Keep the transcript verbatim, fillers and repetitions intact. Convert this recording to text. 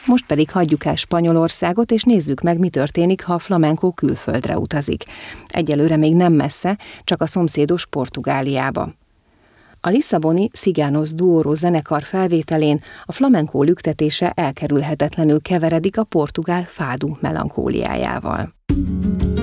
Most pedig hagyjuk el Spanyolországot, és nézzük meg, mi történik, ha a flamenco külföldre utazik. Egyelőre még nem messze, csak a szomszédos Portugáliába. A lisszaboni Ciganos Duoro zenekar felvételén a flamenco lüktetése elkerülhetetlenül keveredik a portugál fádu melankóliájával.